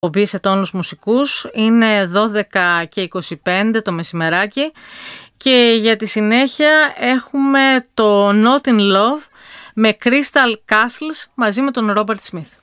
εκπομπή σε τόνους μουσικούς. Είναι 12 και 25 το μεσημεράκι και για τη συνέχεια έχουμε το Not in Love με Crystal Castles μαζί με τον Robert Smith.